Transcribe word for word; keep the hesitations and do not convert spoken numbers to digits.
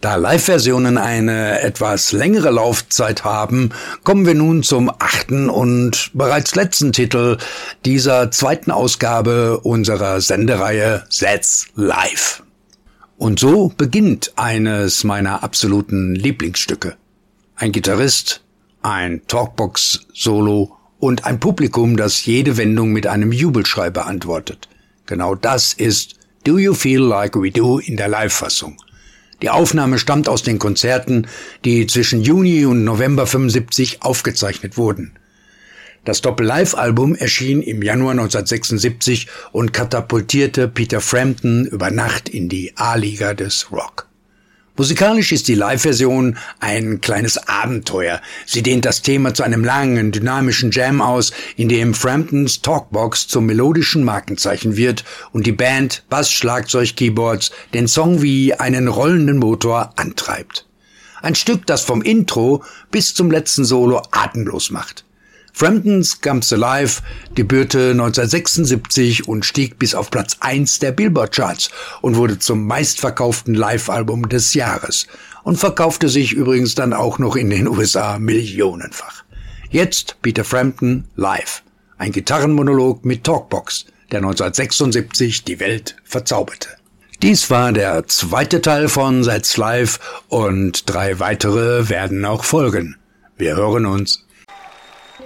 Da Live-Versionen eine etwas längere Laufzeit haben, kommen wir nun zum achten und bereits letzten Titel dieser zweiten Ausgabe unserer Sendereihe That's Live. Und so beginnt eines meiner absoluten Lieblingsstücke. Ein Gitarrist, ein Talkbox-Solo und ein Publikum, das jede Wendung mit einem Jubelschrei beantwortet. Genau das ist Do You Feel Like We Do in der Live-Fassung. Die Aufnahme stammt aus den Konzerten, die zwischen Juni und November fünfundsiebzig aufgezeichnet wurden. Das Doppel-Live-Album erschien im Januar neunzehnhundertsechsundsiebzig und katapultierte Peter Frampton über Nacht in die A-Liga des Rock. Musikalisch ist die Live-Version ein kleines Abenteuer. Sie dehnt das Thema zu einem langen, dynamischen Jam aus, in dem Framptons Talkbox zum melodischen Markenzeichen wird und die Band, Bass, Schlagzeug, Keyboards den Song wie einen rollenden Motor antreibt. Ein Stück, das vom Intro bis zum letzten Solo atemlos macht. Framptons Comes Alive debütierte neunzehnhundertsechsundsiebzig und stieg bis auf Platz eins der Billboard-Charts und wurde zum meistverkauften Live-Album des Jahres und verkaufte sich übrigens dann auch noch in den U S A millionenfach. Jetzt Peter Frampton live, ein Gitarrenmonolog mit Talkbox, der neunzehnhundertsechsundsiebzig die Welt verzauberte. Dies war der zweite Teil von That's Live und drei weitere werden auch folgen. Wir hören uns.